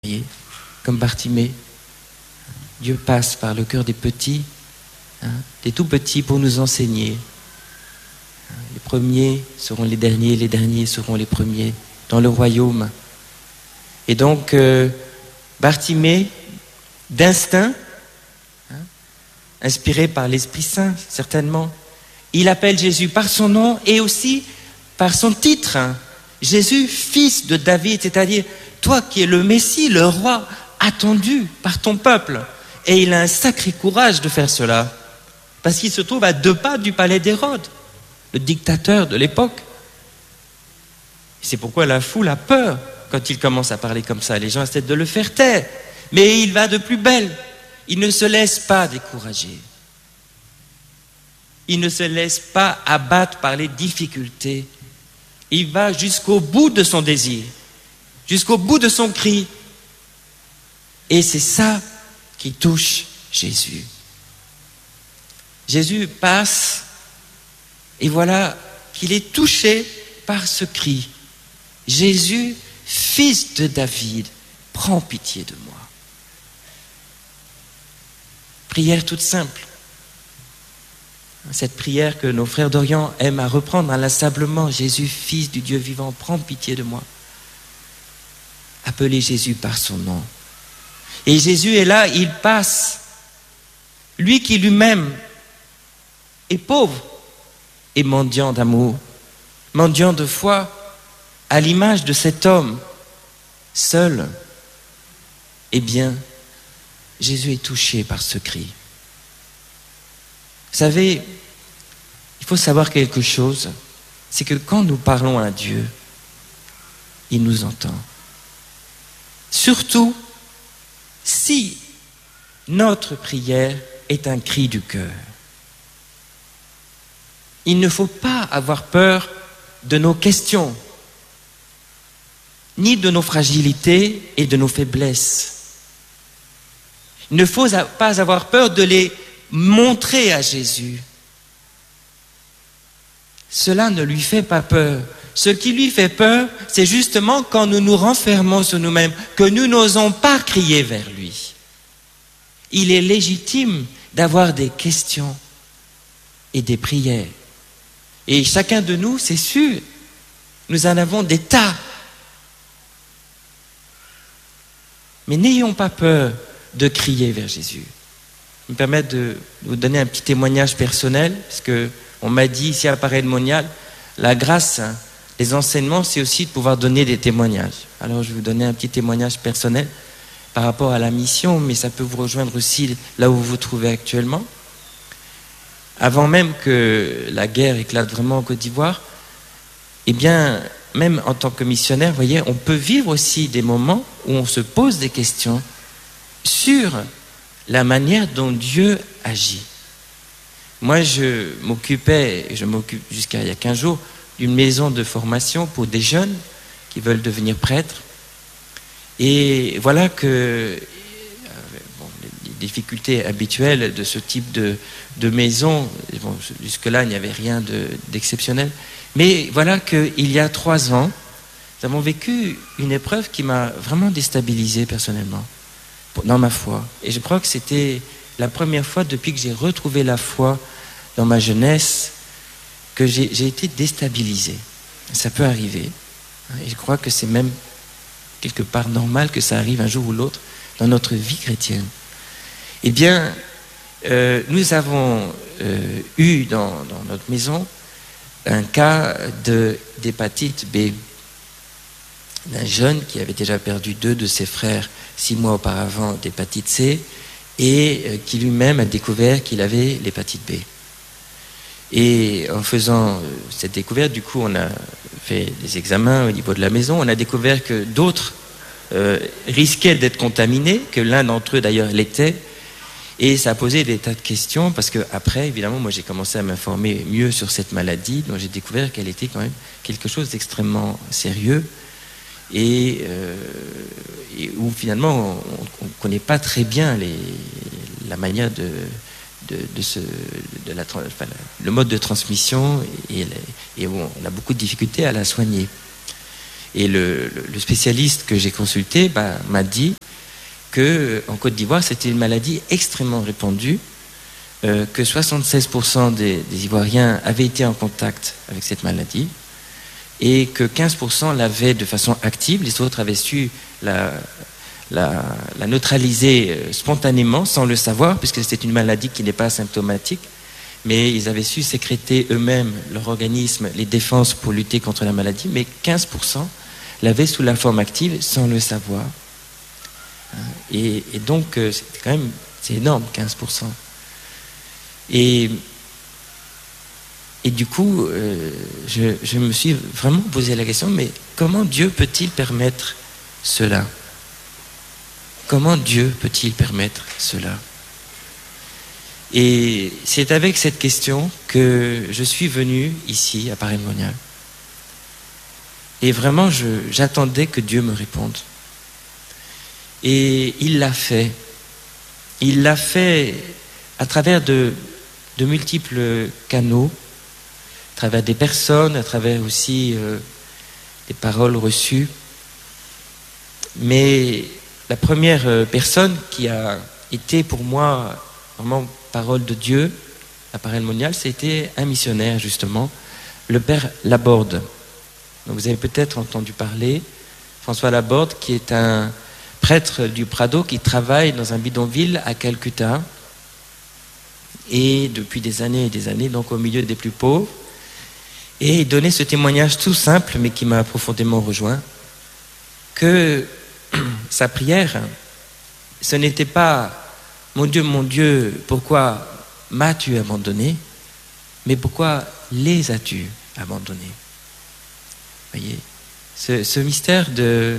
comme Bartimée. Dieu passe par le cœur des petits, des tout petits pour nous enseigner. Les premiers seront les derniers seront les premiers dans le royaume. Et donc, Bartimée, d'instinct, inspiré par l'Esprit Saint, certainement, il appelle Jésus par son nom et aussi par son titre. Jésus, fils de David, c'est-à-dire toi qui es le Messie, le roi attendu par ton peuple. Et il a un sacré courage de faire cela, parce qu'il se trouve à 2 pas du palais d'Hérode, le dictateur de l'époque. C'est pourquoi la foule a peur quand il commence à parler comme ça. Les gens essaient de le faire taire, mais il va de plus belle. Il ne se laisse pas décourager. Il ne se laisse pas abattre par les difficultés. Il va jusqu'au bout de son désir, jusqu'au bout de son cri. Et c'est ça qui touche Jésus. Jésus passe et voilà qu'il est touché par ce cri. Jésus, fils de David, prends pitié de moi. Prière toute simple. Cette prière que nos frères d'Orient aiment à reprendre inlassablement. Jésus, fils du Dieu vivant, prends pitié de moi. Appelez Jésus par son nom. Et Jésus est là, il passe. Lui qui lui-même est pauvre et mendiant d'amour, mendiant de foi, à l'image de cet homme, seul. Eh bien, Jésus est touché par ce cri. Vous savez, il faut savoir quelque chose, c'est que quand nous parlons à Dieu, il nous entend. Surtout si notre prière est un cri du cœur. Il ne faut pas avoir peur de nos questions, ni de nos fragilités et de nos faiblesses. Il ne faut pas avoir peur de les montrer à Jésus. Cela ne lui fait pas peur. Ce qui lui fait peur, c'est justement quand nous nous renfermons sur nous-mêmes, que nous n'osons pas crier vers lui. Il est légitime d'avoir des questions et des prières. Et chacun de nous, c'est sûr, nous en avons des tas. Mais n'ayons pas peur de crier vers Jésus. Je me permets de vous donner un petit témoignage personnel, parce qu'on m'a dit ici à Paray de Monial, la grâce, les enseignements, c'est aussi de pouvoir donner des témoignages. Alors je vais vous donner un petit témoignage personnel par rapport à la mission, mais ça peut vous rejoindre aussi là où vous vous trouvez actuellement. Avant même que la guerre éclate vraiment en Côte d'Ivoire, eh bien, même en tant que missionnaire, vous voyez, on peut vivre aussi des moments où on se pose des questions sur la manière dont Dieu agit. Moi, je m'occupe jusqu'à il y a 15 jours, d'une maison de formation pour des jeunes qui veulent devenir prêtres. Et voilà que les difficultés habituelles de ce type de maison, jusque-là, il n'y avait rien d'exceptionnel. Mais voilà qu'il y a 3 ans, nous avons vécu une épreuve qui m'a vraiment déstabilisé personnellement, dans ma foi. Et je crois que c'était la première fois depuis que j'ai retrouvé la foi dans ma jeunesse que j'ai été déstabilisé. Ça peut arriver. Et je crois que c'est même quelque part normal que ça arrive un jour ou l'autre dans notre vie chrétienne. Eh bien, nous avons eu dans notre maison un cas d'hépatite B, d'un jeune qui avait déjà perdu 2 de ses frères 6 mois auparavant d'hépatite C et qui lui-même a découvert qu'il avait l'hépatite B. Et en faisant cette découverte, du coup, on a fait des examens au niveau de la maison, on a découvert que d'autres risquaient d'être contaminés, que l'un d'entre eux d'ailleurs l'était. Et ça a posé des tas de questions, parce qu'après, évidemment, moi j'ai commencé à m'informer mieux sur cette maladie, dont j'ai découvert qu'elle était quand même quelque chose d'extrêmement sérieux, et où finalement on ne connaît pas très bien la manière le mode de transmission, et où on a beaucoup de difficultés à la soigner. Et le spécialiste que j'ai consulté m'a dit qu'en Côte d'Ivoire, c'était une maladie extrêmement répandue, que 76% des Ivoiriens avaient été en contact avec cette maladie et que 15% l'avaient de façon active, les autres avaient su la neutraliser spontanément sans le savoir, puisque c'est une maladie qui n'est pas symptomatique, mais ils avaient su sécréter eux-mêmes, leur organisme, les défenses pour lutter contre la maladie, mais 15% l'avaient sous la forme active sans le savoir. Et donc, c'est énorme, 15%. Et du coup, je me suis vraiment posé la question, mais comment Dieu peut-il permettre cela ? Comment Dieu peut-il permettre cela ? Et c'est avec cette question que je suis venu ici, à Paray-le-Monial. Et vraiment, j'attendais que Dieu me réponde. Et il l'a fait. Il l'a fait à travers de multiples canaux, à travers des personnes, à travers aussi des paroles reçues. Mais la première personne qui a été pour moi vraiment parole de Dieu à Paray-le-Monial, c'était un missionnaire justement, le père Laborde. Donc vous avez peut-être entendu parler, François Laborde, qui est un prêtre du Prado qui travaille dans un bidonville à Calcutta et depuis des années et des années, donc au milieu des plus pauvres. Et il donnait ce témoignage tout simple, mais qui m'a profondément rejoint, que sa prière, ce n'était pas « Mon Dieu, pourquoi m'as-tu abandonné ?» mais « Pourquoi les as-tu abandonnés ?» Voyez, ce mystère de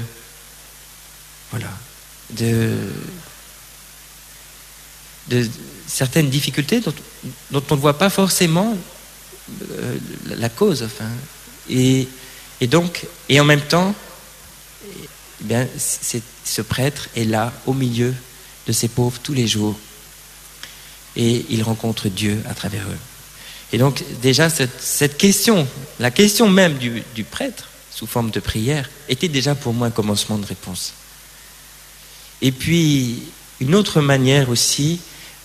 certaines difficultés dont on ne voit pas forcément la cause, enfin. Et en même temps, eh bien, ce prêtre est là au milieu de ces pauvres tous les jours et il rencontre Dieu à travers eux. Et donc déjà cette question, la question même du prêtre sous forme de prière était déjà pour moi un commencement de réponse. Et puis une autre manière aussi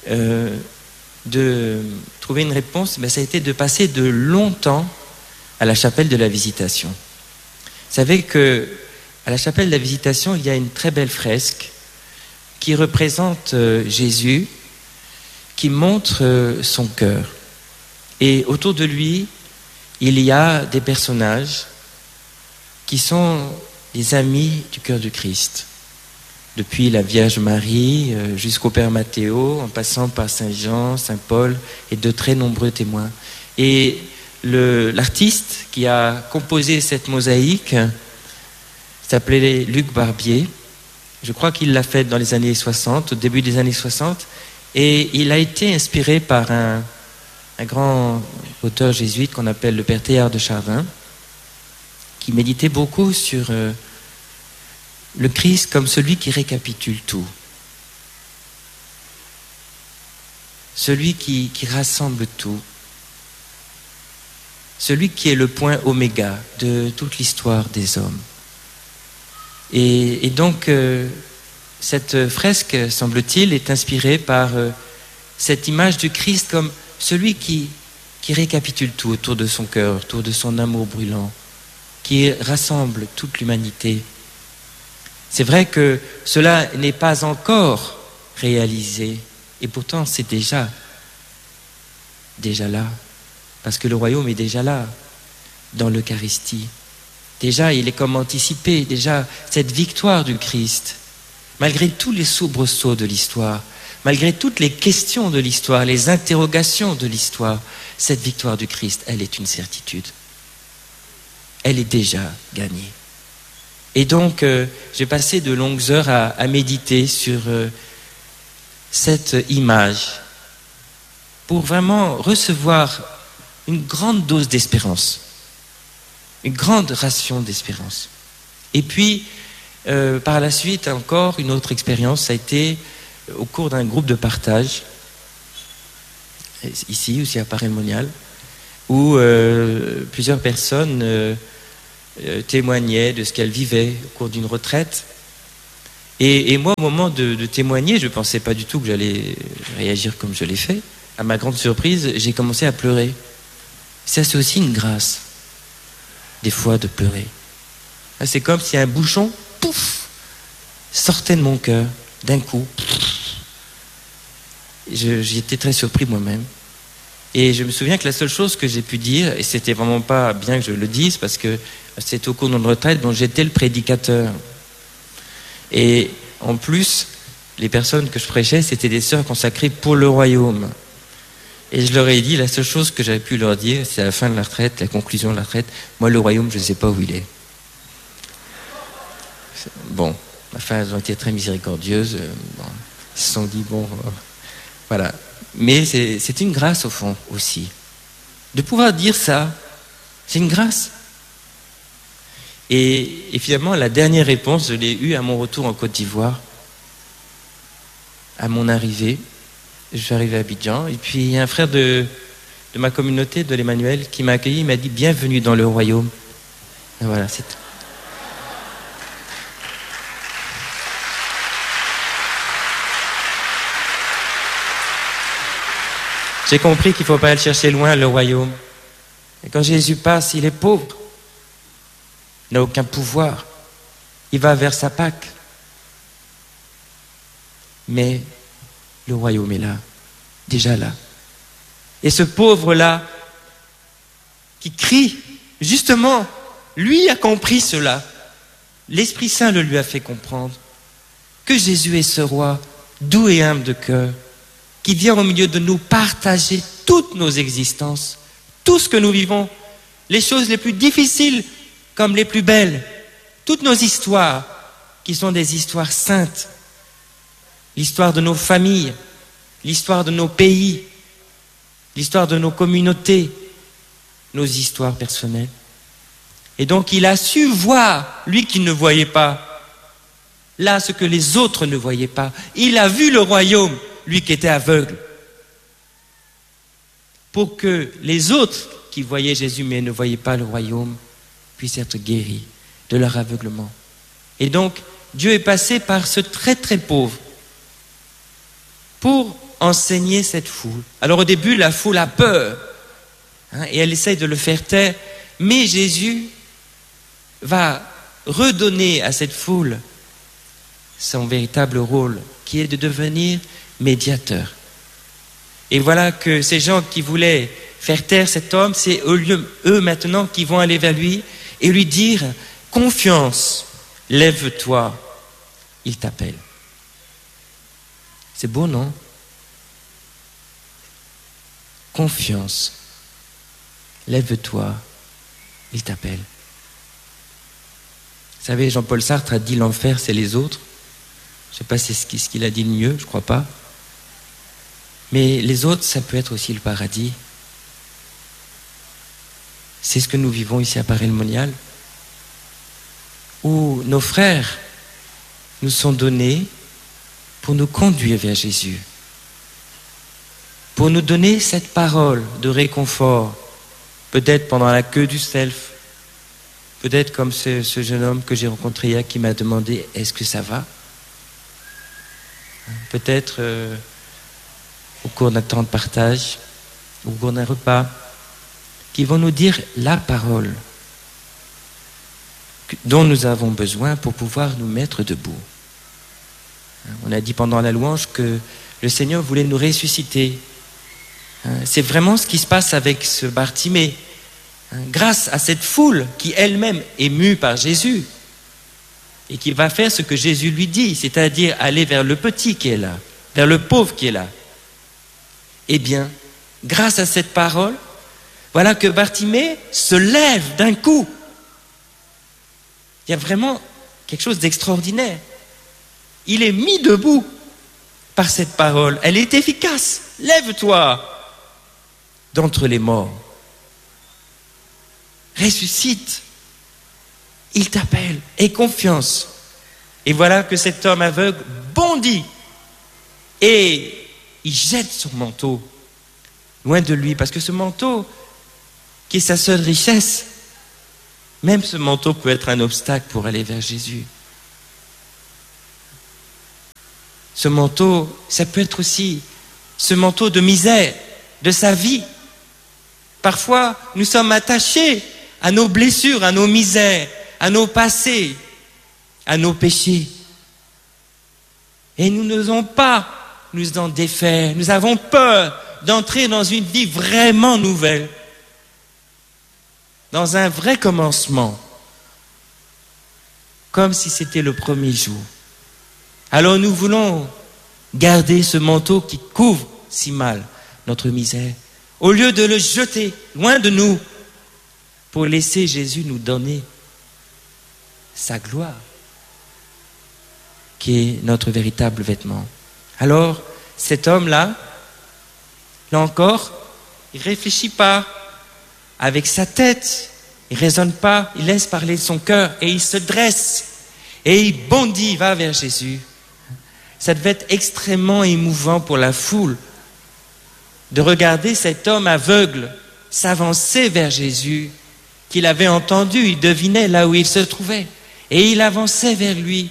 de trouver une réponse, ça a été de passer de longtemps à la chapelle de la Visitation. Vous savez que à la chapelle de la Visitation, il y a une très belle fresque qui représente Jésus, qui montre son cœur. Et autour de lui, il y a des personnages qui sont des amis du cœur du Christ. Depuis la Vierge Marie jusqu'au Père Matthéo, en passant par Saint Jean, Saint Paul et de très nombreux témoins. Et l'artiste qui a composé cette mosaïque s'appelait Luc Barbier. Je crois qu'il l'a fait dans les années 60, au début des années 60. Et il a été inspiré par un grand auteur jésuite qu'on appelle le Père Théard de Chardin, qui méditait beaucoup sur le Christ comme celui qui récapitule tout. Celui qui rassemble tout. Celui qui est le point oméga de toute l'histoire des hommes. Et donc, cette fresque, semble-t-il, est inspirée par cette image du Christ comme celui qui récapitule tout autour de son cœur, autour de son amour brûlant, qui rassemble toute l'humanité. C'est vrai que cela n'est pas encore réalisé, et pourtant c'est déjà là, parce que le royaume est déjà là, dans l'Eucharistie. Déjà, il est comme anticipé, déjà cette victoire du Christ, malgré tous les soubresauts de l'histoire, malgré toutes les questions de l'histoire, les interrogations de l'histoire, cette victoire du Christ, elle est une certitude. Elle est déjà gagnée. Et donc, j'ai passé de longues heures à méditer sur cette image pour vraiment recevoir une grande dose d'espérance, une grande ration d'espérance. Et puis, par la suite, encore une autre expérience, ça a été au cours d'un groupe de partage, ici aussi à Paray-le-Monial, où plusieurs personnes témoignait de ce qu'elle vivait au cours d'une retraite. Et moi, au moment de témoigner, je ne pensais pas du tout que j'allais réagir comme je l'ai fait. À ma grande surprise, j'ai commencé à pleurer. Ça, c'est aussi une grâce, des fois, de pleurer. C'est comme si un bouchon, pouf, sortait de mon cœur, d'un coup. J'étais très surpris moi-même. Et je me souviens que la seule chose que j'ai pu dire, et c'était vraiment pas bien que je le dise, parce que c'était au cours d'une retraite dont j'étais le prédicateur. Et en plus, les personnes que je prêchais, c'était des sœurs consacrées pour le royaume. Et je leur ai dit, la seule chose que j'avais pu leur dire, c'est à la fin de la retraite, la conclusion de la retraite, moi le royaume, je ne sais pas où il est. Bon, enfin, elles ont été très miséricordieuses. Bon, ils se sont dit, bon, voilà. Mais c'est une grâce au fond aussi. De pouvoir dire ça, c'est une grâce. Et finalement, la dernière réponse, je l'ai eue à mon retour en Côte d'Ivoire, à mon arrivée. Je suis arrivé à Abidjan, et puis il y a un frère de ma communauté, de l'Emmanuel, qui m'a accueilli, il m'a dit « Bienvenue dans le royaume ». Et voilà, c'est tout. J'ai compris qu'il ne faut pas aller chercher loin, le royaume. Et quand Jésus passe, il est pauvre. Il n'a aucun pouvoir. Il va vers sa Pâque. Mais le royaume est là, déjà là. Et ce pauvre-là, qui crie, justement, lui a compris cela. L'Esprit Saint le lui a fait comprendre. Que Jésus est ce roi, doux et humble de cœur, qui vient au milieu de nous partager toutes nos existences, tout ce que nous vivons, les choses les plus difficiles comme les plus belles, toutes nos histoires qui sont des histoires saintes, l'histoire de nos familles, l'histoire de nos pays, l'histoire de nos communautés, nos histoires personnelles. Et donc il a su voir, lui qui ne voyait pas, là ce que les autres ne voyaient pas. Il a vu le royaume, lui qui était aveugle, pour que les autres qui voyaient Jésus mais ne voyaient pas le royaume puissent être guéris de leur aveuglement. Et donc Dieu est passé par ce très très pauvre pour enseigner cette foule. Alors au début, la foule a peur, et elle essaye de le faire taire, mais Jésus va redonner à cette foule son véritable rôle, qui est de devenir médiateur. Et voilà que ces gens qui voulaient faire taire cet homme, c'est eux maintenant qui vont aller vers lui et lui dire « Confiance, lève-toi, il t'appelle ». C'est beau, non? Confiance, lève-toi, il t'appelle. Vous savez, Jean-Paul Sartre a dit l'enfer, c'est les autres. Je ne sais pas si c'est ce qu'il a dit le mieux, je ne crois pas. Mais les autres, ça peut être aussi le paradis. C'est ce que nous vivons ici à Paray-le-Monial, où nos frères nous sont donnés pour nous conduire vers Jésus, pour nous donner cette parole de réconfort, peut-être pendant la queue du self, peut-être comme ce jeune homme que j'ai rencontré hier qui m'a demandé « Est-ce que ça va ?» Peut-être au cours d'un temps de partage, au cours d'un repas, qui vont nous dire la parole dont nous avons besoin pour pouvoir nous mettre debout. On a dit pendant la louange que le Seigneur voulait nous ressusciter. C'est vraiment ce qui se passe avec ce Bartimée. Grâce à cette foule qui elle-même est mue par Jésus et qui va faire ce que Jésus lui dit, c'est-à-dire aller vers le petit qui est là, vers le pauvre qui est là. Eh bien, grâce à cette parole, voilà que Bartimée se lève d'un coup. Il y a vraiment quelque chose d'extraordinaire. Il est mis debout par cette parole. Elle est efficace. Lève-toi d'entre les morts. Ressuscite. Il t'appelle. Aie confiance. Et voilà que cet homme aveugle bondit et il jette son manteau loin de lui, parce que ce manteau, qui est sa seule richesse, Même ce manteau peut être un obstacle pour aller vers Jésus. Ce manteau, ça peut être aussi ce manteau de misère de sa vie. Parfois, nous sommes attachés à nos blessures, à nos misères, à nos passés, à nos péchés. Et nous n'osons pas nous en défaire. Nous avons peur d'entrer dans une vie vraiment nouvelle, dans un vrai commencement, comme si c'était le premier jour. Alors nous voulons garder ce manteau qui couvre si mal notre misère, au lieu de le jeter loin de nous, pour laisser Jésus nous donner sa gloire, qui est notre véritable vêtement. Alors, cet homme-là, là encore, il ne réfléchit pas avec sa tête, il ne raisonne pas, il laisse parler son cœur et il se dresse et il bondit, il va vers Jésus. Ça devait être extrêmement émouvant pour la foule de regarder cet homme aveugle s'avancer vers Jésus, qu'il avait entendu, il devinait là où il se trouvait et il avançait vers lui.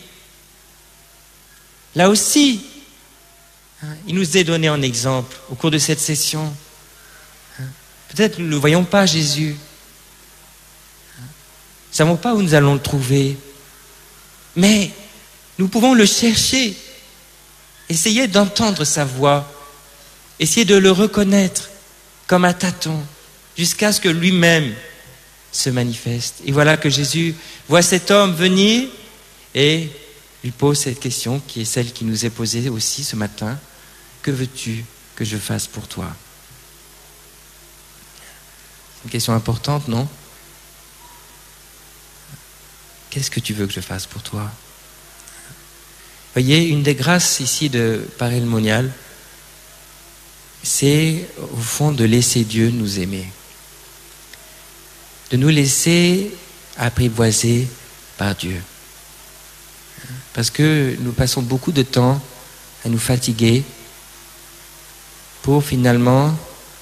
Là aussi, il nous est donné en exemple au cours de cette session. Peut-être nous ne voyons pas Jésus. Nous ne savons pas où nous allons le trouver. Mais nous pouvons le chercher. Essayer d'entendre sa voix. Essayer de le reconnaître comme un tâton jusqu'à ce que lui-même se manifeste. Et voilà que Jésus voit cet homme venir et lui pose cette question qui est celle qui nous est posée aussi ce matin. Que veux-tu que je fasse pour toi? C'est une question importante, non? Qu'est-ce que tu veux que je fasse pour toi? Voyez, une des grâces ici de Parel Monial, c'est au fond de laisser Dieu nous aimer. De nous laisser apprivoiser par Dieu. Parce que nous passons beaucoup de temps à nous fatiguer pour finalement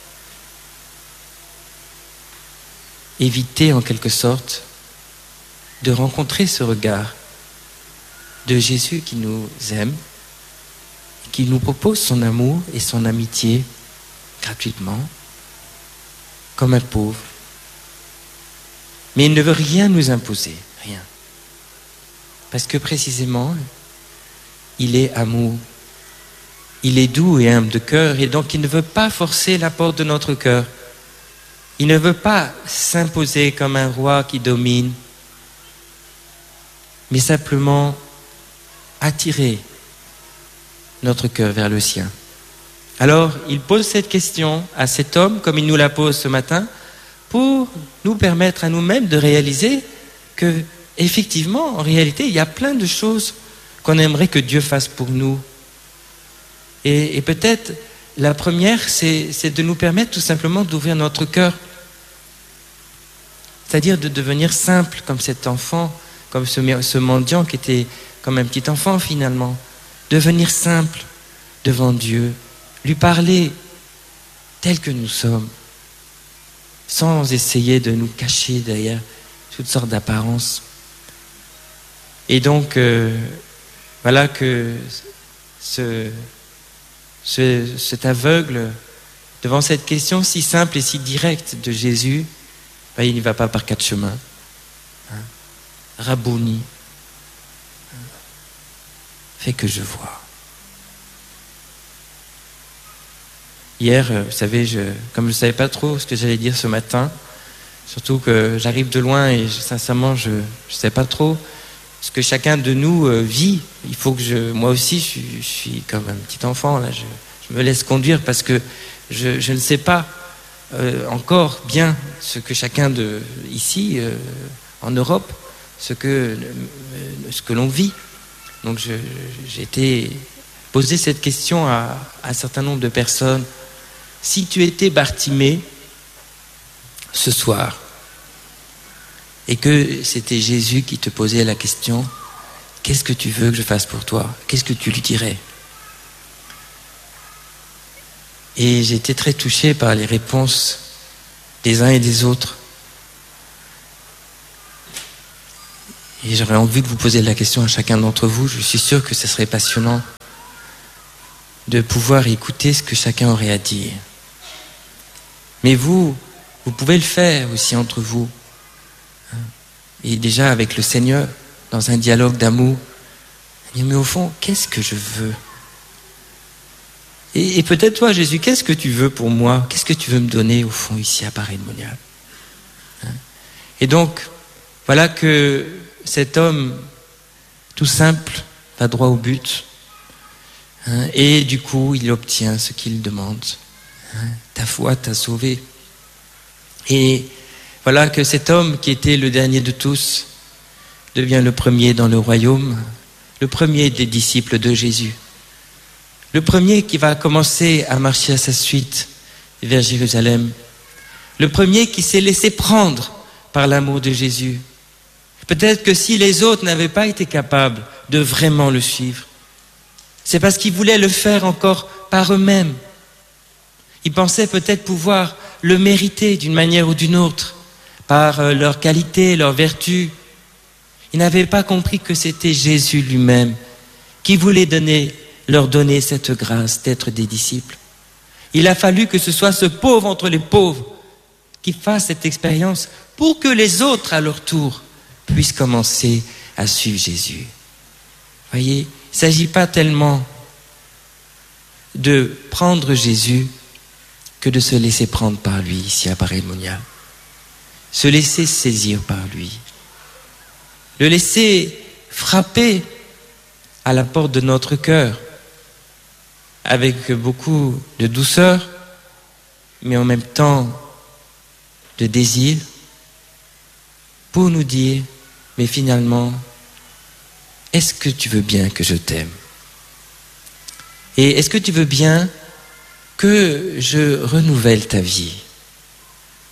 éviter en quelque sorte de rencontrer ce regard de Jésus qui nous aime, qui nous propose son amour et son amitié gratuitement, comme un pauvre. Mais il ne veut rien nous imposer, rien. Parce que précisément, il est amour. Il est doux et humble de cœur, et donc il ne veut pas forcer la porte de notre cœur. Il ne veut pas s'imposer comme un roi qui domine, mais simplement attirer notre cœur vers le sien. Alors, il pose cette question à cet homme, comme il nous la pose ce matin, pour nous permettre à nous-mêmes de réaliser que, effectivement, en réalité, il y a plein de choses qu'on aimerait que Dieu fasse pour nous. Et peut-être, la première, c'est de nous permettre tout simplement d'ouvrir notre cœur. C'est-à-dire de devenir simple, comme cet enfant, comme ce mendiant qui était comme un petit enfant finalement. Devenir simple devant Dieu, lui parler tel que nous sommes, sans essayer de nous cacher derrière toutes sortes d'apparences. Et donc, voilà que cet aveugle, devant cette question si simple et si directe de Jésus, il n'y va pas par quatre chemins. Rabouni, fais que je vois. Hier, vous savez, comme je ne savais pas trop ce que j'allais dire ce matin, surtout que j'arrive de loin et sincèrement, je ne sais pas trop ce que chacun de nous vit. Il faut que moi aussi, je suis comme un petit enfant, là, je me laisse conduire parce que je ne sais pas encore bien ce que chacun ici, en Europe, ce que l'on vit. Donc j'ai été poser cette question à un certain nombre de personnes. Si tu étais Bartimée ce soir et que c'était Jésus qui te posait la question, qu'est-ce que tu veux que je fasse pour toi? Qu'est-ce que tu lui dirais? Et j'ai été très touché par les réponses des uns et des autres. Et j'aurais envie de vous poser la question à chacun d'entre vous. Je suis sûr que ce serait passionnant de pouvoir écouter ce que chacun aurait à dire. Mais vous pouvez le faire aussi entre vous. Et déjà avec le Seigneur, dans un dialogue d'amour. Mais au fond, qu'est-ce que je veux ? Et peut-être toi, Jésus, qu'est-ce que tu veux pour moi ? Qu'est-ce que tu veux me donner au fond ici à Paray-le-Monial ? Et donc, voilà que cet homme, tout simple, va droit au but. Et du coup, il obtient ce qu'il demande. Ta foi t'a sauvé. Et voilà que cet homme qui était le dernier de tous devient le premier dans le royaume, le premier des disciples de Jésus. Le premier qui va commencer à marcher à sa suite vers Jérusalem. Le premier qui s'est laissé prendre par l'amour de Jésus. Peut-être que si les autres n'avaient pas été capables de vraiment le suivre, c'est parce qu'ils voulaient le faire encore par eux-mêmes. Ils pensaient peut-être pouvoir le mériter d'une manière ou d'une autre, par leur qualité, leur vertu. Ils n'avaient pas compris que c'était Jésus lui-même qui voulait leur donner cette grâce d'être des disciples. Il a fallu que ce soit ce pauvre entre les pauvres qui fasse cette expérience pour que les autres, à leur tour, puissent commencer à suivre Jésus. Voyez, il ne s'agit pas tellement de prendre Jésus que de se laisser prendre par lui ici à Paray-le-Monial. Se laisser saisir par lui. Le laisser frapper à la porte de notre cœur avec beaucoup de douceur, mais en même temps de désir, pour nous dire, mais finalement, est-ce que tu veux bien que je t'aime ? Et est-ce que tu veux bien que je renouvelle ta vie complètement ?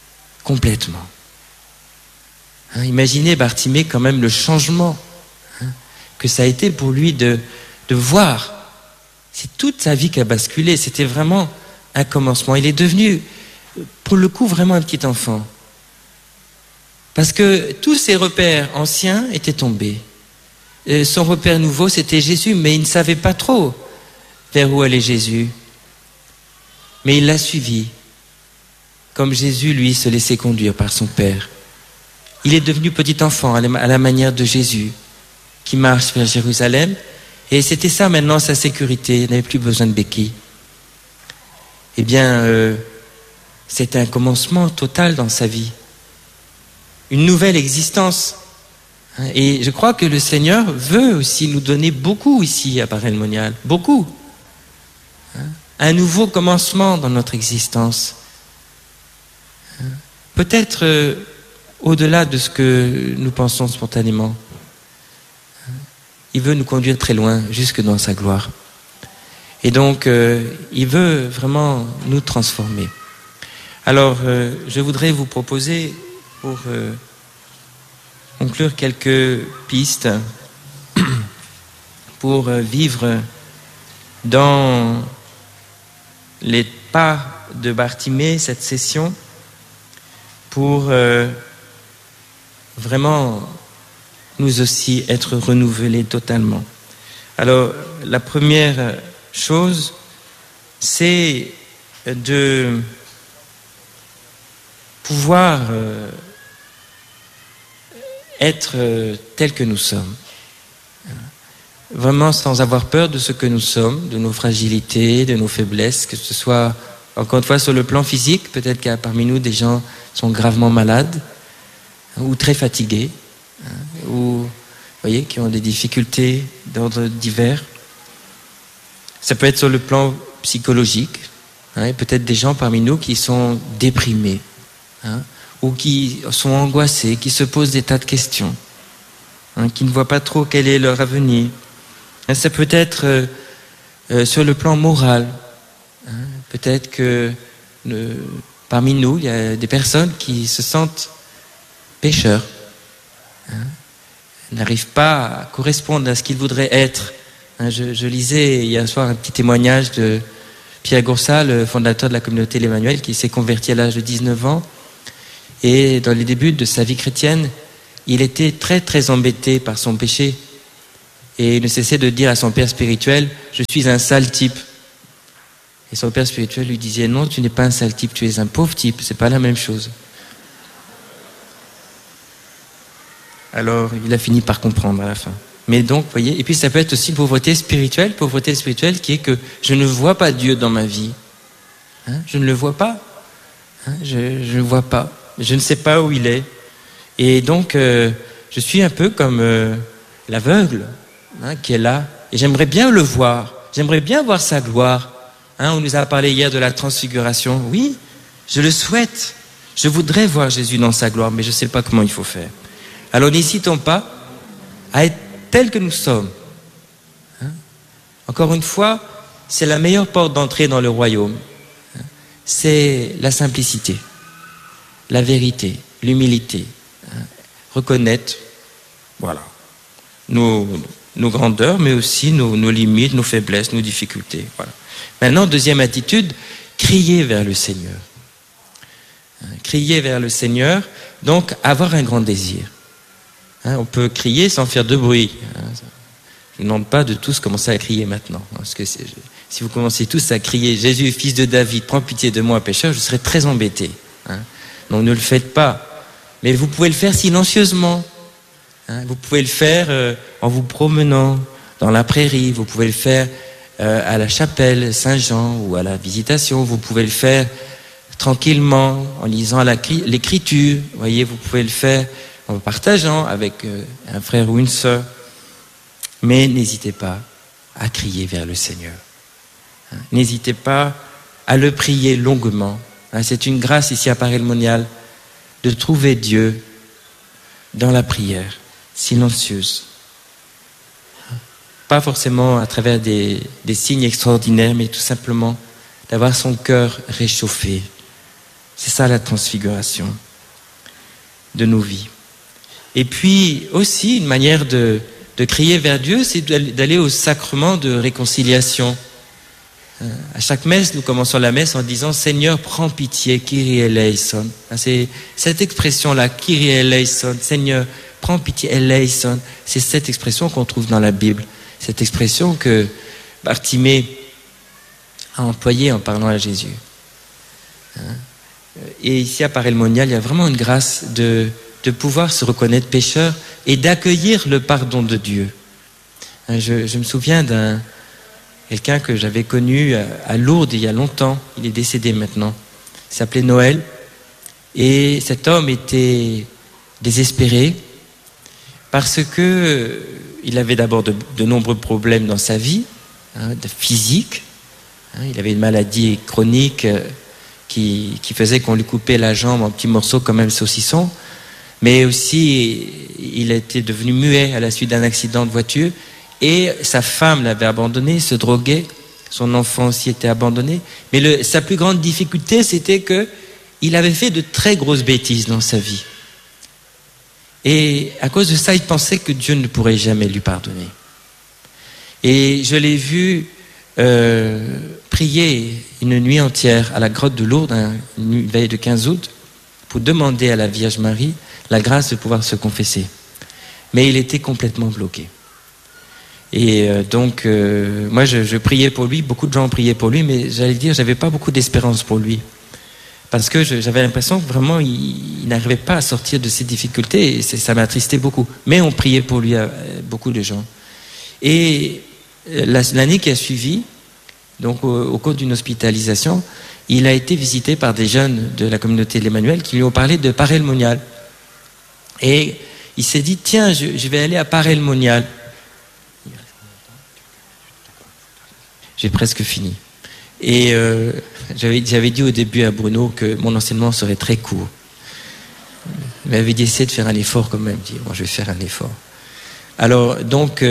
Imaginez Bartimée quand même le changement que ça a été pour lui de voir. C'est toute sa vie qui a basculé. C'était vraiment un commencement. Il est devenu, pour le coup, vraiment un petit enfant. Parce que tous ses repères anciens étaient tombés. Son repère nouveau, c'était Jésus, mais il ne savait pas trop vers où allait Jésus. Mais il l'a suivi, comme Jésus, lui, se laissait conduire par son Père. Il est devenu petit enfant à la manière de Jésus, qui marche vers Jérusalem. Et c'était ça maintenant sa sécurité, il n'avait plus besoin de béquilles. Eh bien, c'était un commencement total dans sa vie. Une nouvelle existence. Et je crois que le Seigneur veut aussi nous donner beaucoup ici à Paray-le-Monial. Beaucoup. Un nouveau commencement dans notre existence. Peut-être au-delà de ce que nous pensons spontanément. Il veut nous conduire très loin, jusque dans sa gloire. Et donc, il veut vraiment nous transformer. Alors, je voudrais vous proposer, pour conclure, quelques pistes pour vivre dans les pas de Bartimée cette session, pour vraiment nous aussi être renouvelés totalement. Alors, la première chose, c'est de pouvoir être tel que nous sommes. Vraiment sans avoir peur de ce que nous sommes, de nos fragilités, de nos faiblesses, que ce soit, encore une fois, sur le plan physique. Peut-être qu'il y a parmi nous des gens qui sont gravement malades ou très fatigués, ou, vous voyez, qui ont des difficultés d'ordre divers. Ça peut être sur le plan psychologique, peut-être des gens parmi nous qui sont déprimés, ou qui sont angoissés, qui se posent des tas de questions, qui ne voient pas trop quel est leur avenir. Ça peut être sur le plan moral. Peut-être que parmi nous, il y a des personnes qui se sentent pécheurs, n'arrivent pas à correspondre à ce qu'ils voudraient être. Je lisais hier soir un petit témoignage de Pierre Goursat, le fondateur de la communauté l'Emmanuel, qui s'est converti à l'âge de 19 ans. Et dans les débuts de sa vie chrétienne, il était très très embêté par son péché et il ne cessait de dire à son père spirituel, je suis un sale type. Et son père spirituel lui disait, non, tu n'es pas un sale type, tu es un pauvre type, c'est pas la même chose. Alors il a fini par comprendre à la fin. Mais donc, vous voyez, et puis ça peut être aussi une pauvreté spirituelle qui est que je ne vois pas Dieu dans ma vie. Je ne le vois pas. Je ne le vois pas. Je ne sais pas où il est. Et donc, je suis un peu comme l'aveugle qui est là. Et j'aimerais bien le voir. J'aimerais bien voir sa gloire. On nous a parlé hier de la transfiguration. Oui, je le souhaite. Je voudrais voir Jésus dans sa gloire, mais je ne sais pas comment il faut faire. Alors n'hésitons pas à être tels que nous sommes. Encore une fois, c'est la meilleure porte d'entrée dans le royaume. C'est la simplicité, la vérité, l'humilité. Reconnaître, voilà, nos grandeurs, mais aussi nos limites, nos faiblesses, nos difficultés. Voilà. Maintenant, deuxième attitude, crier vers le Seigneur. Crier vers le Seigneur, donc avoir un grand désir. On peut crier sans faire de bruit. Je ne demande pas de tous commencer à crier maintenant. Parce que si vous commencez tous à crier « Jésus, fils de David, prends pitié de moi, pécheur », je serais très embêté. Donc ne le faites pas. Mais vous pouvez le faire silencieusement. Vous pouvez le faire en vous promenant dans la prairie. Vous pouvez le faire à la chapelle Saint-Jean ou à la visitation. Vous pouvez le faire tranquillement en lisant l'écriture. Vous voyez, vous pouvez le faire en partageant avec un frère ou une sœur. Mais n'hésitez pas à crier vers le Seigneur. N'hésitez pas à le prier longuement. C'est une grâce ici à Paray-le-Monial de trouver Dieu dans la prière, silencieuse. Pas forcément à travers des signes extraordinaires, mais tout simplement d'avoir son cœur réchauffé. C'est ça la transfiguration de nos vies. Et puis aussi, une manière de crier vers Dieu, c'est d'aller au sacrement de réconciliation. À chaque messe, nous commençons la messe en disant « Seigneur, prends pitié, Kyrie eleison ». C'est cette expression-là, Kyrie eleison, Seigneur, prends pitié, eleison. C'est cette expression qu'on trouve dans la Bible. Cette expression que Bartimée a employée en parlant à Jésus. Et ici, à Paray-le-Monial, il y a vraiment une grâce de pouvoir se reconnaître pécheur et d'accueillir le pardon de Dieu. Je me souviens quelqu'un que j'avais connu à Lourdes il y a longtemps, il est décédé maintenant, il s'appelait Noël, et cet homme était désespéré parce que il avait d'abord de nombreux problèmes dans sa vie, physique, il avait une maladie chronique qui faisait qu'on lui coupait la jambe en petits morceaux comme un saucisson, mais aussi il était devenu muet à la suite d'un accident de voiture. Et sa femme l'avait abandonné, se droguait, son enfant aussi était abandonné. Mais sa plus grande difficulté, c'était qu'il avait fait de très grosses bêtises dans sa vie. Et à cause de ça, il pensait que Dieu ne pourrait jamais lui pardonner. Et je l'ai vu prier une nuit entière à la grotte de Lourdes, une veille de 15 août, pour demander à la Vierge Marie la grâce de pouvoir se confesser. Mais il était complètement bloqué. Et donc, moi, je priais pour lui, beaucoup de gens priaient pour lui, mais j'allais dire, j'avais pas beaucoup d'espérance pour lui. Parce que j'avais l'impression que vraiment, il n'arrivait pas à sortir de ses difficultés, et ça m'attristait beaucoup. Mais on priait pour lui, beaucoup de gens. Et l'année qui a suivi, donc au cours d'une hospitalisation, il a été visité par des jeunes de la communauté de l'Emmanuel qui lui ont parlé de Paray-le-Monial. Et il s'est dit, tiens, je vais aller à Paray-le-Monial. J'ai presque fini. Et j'avais dit au début à Bruno que mon enseignement serait très court. Il m'avait dit, essaie de faire un effort quand même. Je dis, bon, je vais faire un effort. Alors, donc,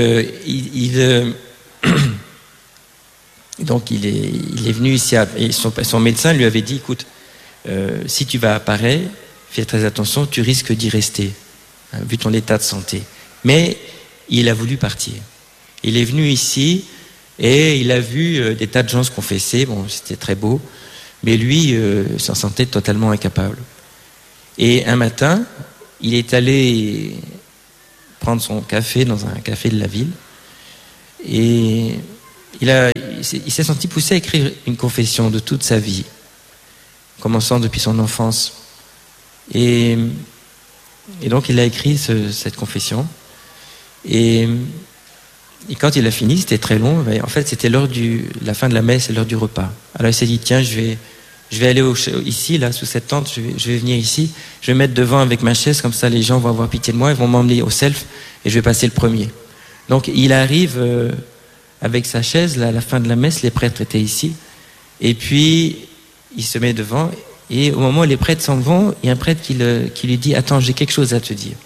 donc il est venu ici, et son médecin lui avait dit, écoute, si tu vas à Paray, fais très attention, tu risques d'y rester, vu ton état de santé. Mais il a voulu partir. Il est venu ici, et il a vu des tas de gens se confesser, bon, c'était très beau, mais lui s'en sentait totalement incapable. Et un matin, il est allé prendre son café dans un café de la ville et il s'est senti poussé à écrire une confession de toute sa vie, commençant depuis son enfance. Et donc il a écrit cette confession. Et quand il a fini, c'était très long. En fait, c'était l'heure la fin de la messe et l'heure du repas. Alors il s'est dit, tiens, je vais aller ici, là, sous cette tente, je vais venir ici, je vais me mettre devant avec ma chaise, comme ça les gens vont avoir pitié de moi, ils vont m'emmener au self et je vais passer le premier. Donc il arrive avec sa chaise, là, à la fin de la messe, les prêtres étaient ici, et puis il se met devant, et au moment où les prêtres s'en vont, il y a un prêtre qui lui dit, attends, j'ai quelque chose à te dire.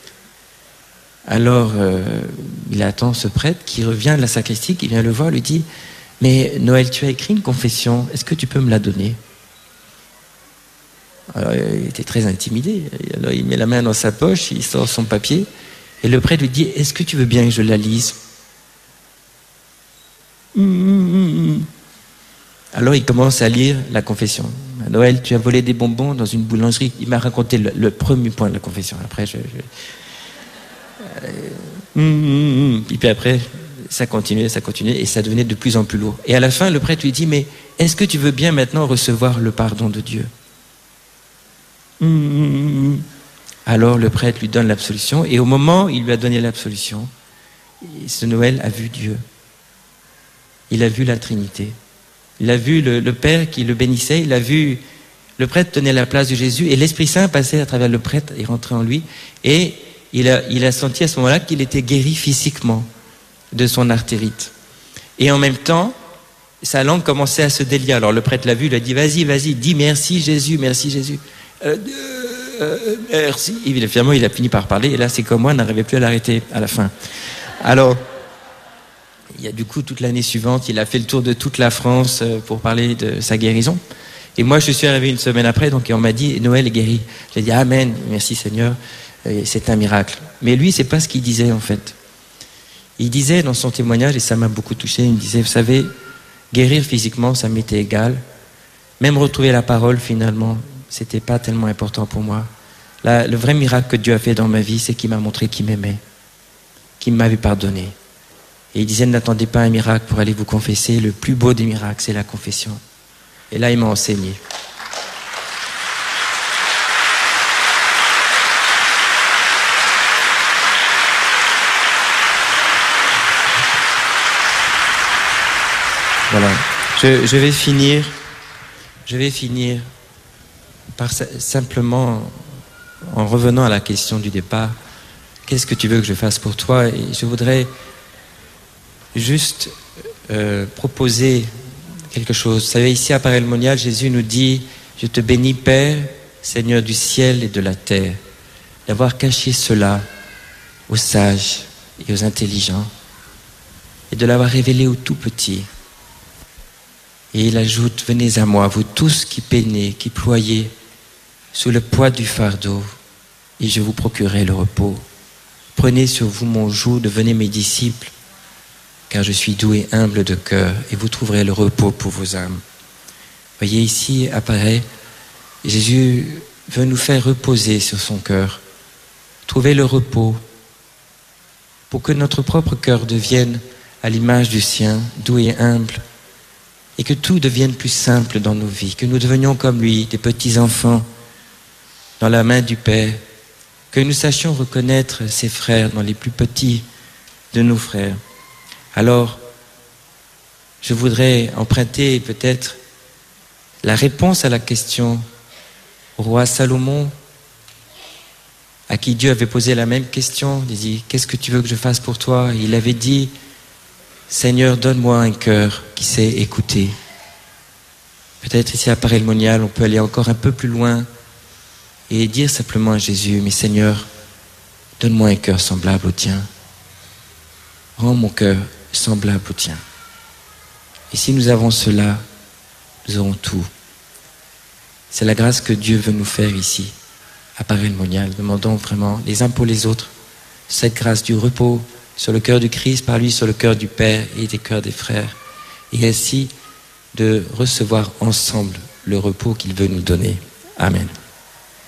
Alors il attend ce prêtre qui revient de la sacristie, qui vient le voir, lui dit, mais Noël, tu as écrit une confession, est-ce que tu peux me la donner? Alors, il était très intimidé. Alors, il met la main dans sa poche, il sort son papier, et le prêtre lui dit, est-ce que tu veux bien que je la lise? Alors, il commence à lire la confession. Noël, tu as volé des bonbons dans une boulangerie. Il m'a raconté le premier point de la confession. Après, et puis après, ça continuait, et ça devenait de plus en plus lourd. Et à la fin, le prêtre lui dit, mais est-ce que tu veux bien maintenant recevoir le pardon de Dieu? Alors le prêtre lui donne l'absolution, et au moment où il lui a donné l'absolution, ce Noël a vu Dieu. Il a vu la Trinité. Il a vu le Père qui le bénissait, il a vu le prêtre tenir la place de Jésus, et l'Esprit Saint passait à travers le prêtre et rentrait en lui, et il a senti à ce moment-là qu'il était guéri physiquement de son artérite. Et en même temps, sa langue commençait à se délier. Alors le prêtre l'a vu, il a dit, vas-y, dis merci Jésus, merci Jésus. Merci. Et finalement, il a fini par parler, et là, c'est comme moi, n'arrivait plus à l'arrêter à la fin. Alors, il y a du coup, toute l'année suivante, il a fait le tour de toute la France pour parler de sa guérison. Et moi, je suis arrivé une semaine après, donc on m'a dit, Noël est guéri. J'ai dit, Amen, merci Seigneur, c'est un miracle. Mais lui, c'est pas ce qu'il disait, en fait. Il disait dans son témoignage, et ça m'a beaucoup touché, il me disait, vous savez, guérir physiquement, ça m'était égal. Même retrouver la parole, finalement, c'était pas tellement important pour moi. Là, le vrai miracle que Dieu a fait dans ma vie, c'est qu'il m'a montré qu'il m'aimait, qu'il m'avait pardonné. Et il disait, n'attendez pas un miracle pour aller vous confesser. Le plus beau des miracles, c'est la confession. Et là, il m'a enseigné. Voilà. Je vais finir par simplement, en revenant à la question du départ, qu'est-ce que tu veux que je fasse pour toi? Et je voudrais juste proposer quelque chose. Vous savez, ici à Paray-le-Monial, Jésus nous dit, je te bénis Père, Seigneur du ciel et de la terre, d'avoir caché cela aux sages et aux intelligents, et de l'avoir révélé aux tout petits. Et il ajoute, venez à moi, vous tous qui peinez, qui ployez sous le poids du fardeau, et je vous procurerai le repos. Prenez sur vous mon joug, devenez mes disciples, car je suis doux et humble de cœur, et vous trouverez le repos pour vos âmes. Voyez, ici apparaît, Jésus veut nous faire reposer sur son cœur, trouver le repos, pour que notre propre cœur devienne à l'image du sien, doux et humble, et que tout devienne plus simple dans nos vies, que nous devenions comme lui, des petits enfants dans la main du Père, que nous sachions reconnaître ses frères dans les plus petits de nos frères. Alors, je voudrais emprunter peut-être la réponse à la question au roi Salomon, à qui Dieu avait posé la même question. Il dit, qu'est-ce que tu veux que je fasse pour toi? Il avait dit, Seigneur, donne-moi un cœur qui sait écouter. Peut-être ici à Paray-le-Monial, on peut aller encore un peu plus loin et dire simplement à Jésus, mais Seigneur, donne-moi un cœur semblable au tien. Rends mon cœur semblable au tien. Et si nous avons cela, nous aurons tout. C'est la grâce que Dieu veut nous faire ici, à Paray-le-Monial. Demandons vraiment les uns pour les autres cette grâce du repos sur le cœur du Christ, par lui sur le cœur du Père et des cœurs des frères, et ainsi de recevoir ensemble le repos qu'il veut nous donner. Amen.